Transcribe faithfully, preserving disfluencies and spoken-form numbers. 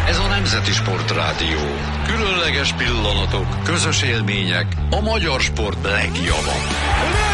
Ez a Nemzeti Sportrádió. Különleges pillanatok, közös élmények, a magyar sport legjobb.